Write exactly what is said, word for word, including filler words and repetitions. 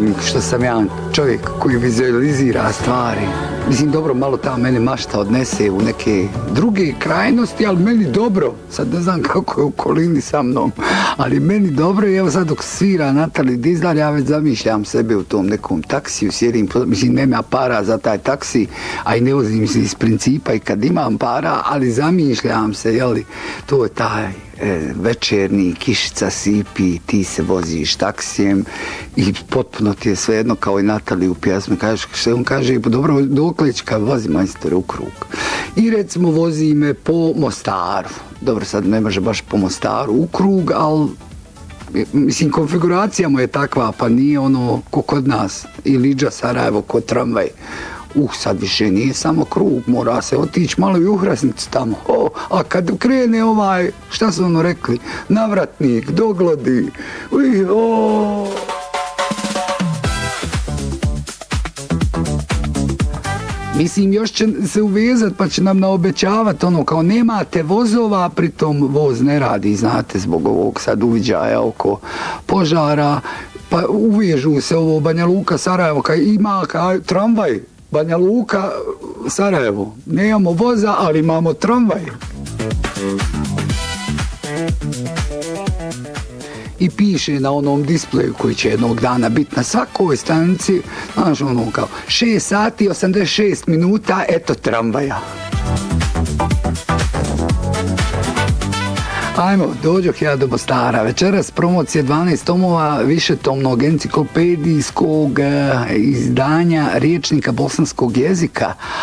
mislim što sam ja čovjek koji vizualizira stvari. Mislim, dobro, malo ta mene mašta odnese u neke druge krajnosti, ali meni dobro. Sad ne znam kako je u kolini sa mnom, ali meni dobro i evo sad dok svira Natali Dizdar, ja već zamišljam sebe u tom nekom taksiju, sjedim, mislim, nema para za taj taksi, a i ne vozim se iz principa i kad imam para, ali zamišljam se, jeli, to je taj e, večerni, kišica sipi, ti se voziš taksijem i potpuno ti je svejedno kao i Natali u pjesmi, kaže, što on kaže, dobro, dokle će kad vozi majstor u krug. I recimo vozi me po Mostaru, dobro, sad ne može baš po Mostaru u krug, ali mislim, konfiguracija mu je takva, pa nije ono ko kod nas, i Liđa Sarajevo kod tramvaj. Uh, sad više nije samo krug, mora se otići malo i u Hrasnicu tamo. O, a kad krene ovaj, šta su ono rekli, navratnik, doglodi, uj, o... Mislim, još će se uvezat pa će nam naobećavat ono kao nemate vozova, pritom voz ne radi, znate, zbog ovog sad uviđaja oko požara, pa uvežu se ovo Banja Luka, Sarajevo, kaj ima kaj, tramvaj, Banja Luka, Sarajevo. Nemamo voza, ali imamo tramvaj. I piše na onom displeju koji će jednog dana biti na svakoj stanici, znaš ono kao šest sati i osamdeset šest minuta, eto tramvaja. Ajmo, dođoh ja do Mostara. Večeras promocije dvanaest tomova višetomnog enciklopedijskog izdanja Riječnika bosanskog jezika,